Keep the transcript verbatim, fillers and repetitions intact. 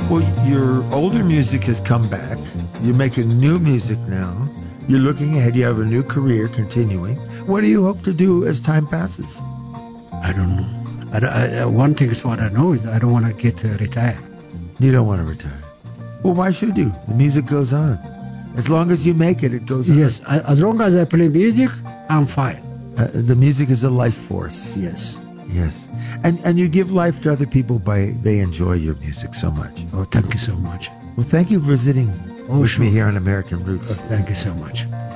Well, your older music has come back. You're making new music now. You're looking ahead. You have a new career continuing. What do you hope to do as time passes? I don't know. I, I, one thing is what I know is I don't want to get uh, retired. You don't want to retire. Well, why should you? The music goes on. As long as you make it, it goes yes, on. Yes, as long as I play music, I'm fine. Uh, the music is a life force. Yes. Yes. And and you give life to other people by they enjoy your music so much. Oh, thank you so much. Well, thank you for visiting oh, with sure. me here on American Roots. Oh, thank you so much.